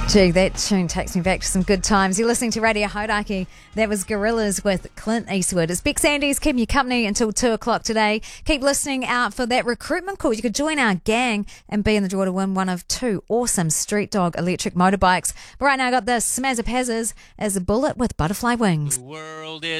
Gee, that tune takes me back to some good times. You're listening to Radio Hauraki. That was Gorillaz with Clint Eastwood. It's Beck Sandys keeping you company until 2 o'clock today. Keep listening out for that recruitment call. You could join our gang and be in the draw to win one of 2 awesome Street Dog electric motorbikes. But right now I got this, Smazza Pazzers as a bullet with butterfly wings. The world is